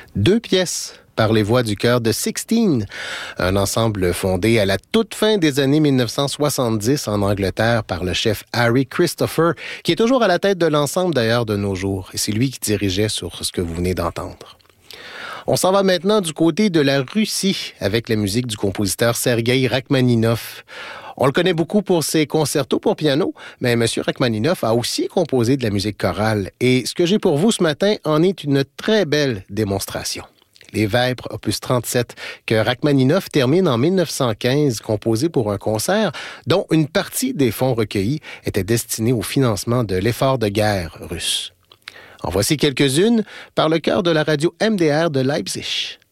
2 pièces par les voix du chœur de Sixteen, un ensemble fondé à la toute fin des années 1970 en Angleterre par le chef Harry Christopher, qui est toujours à la tête de l'ensemble d'ailleurs de nos jours, et c'est lui qui dirigeait sur ce que vous venez d'entendre. On s'en va maintenant du côté de la Russie avec la musique du compositeur Sergueï Rachmaninov. On le connaît beaucoup pour ses concertos pour piano, mais M. Rachmaninov a aussi composé de la musique chorale, et ce que j'ai pour vous ce matin en est une très belle démonstration. Les Vêpres, opus 37, que Rachmaninov termine en 1915, composé pour un concert dont une partie des fonds recueillis était destinée au financement de l'effort de guerre russe. En voici quelques-unes par le chœur de la radio MDR de Leipzig.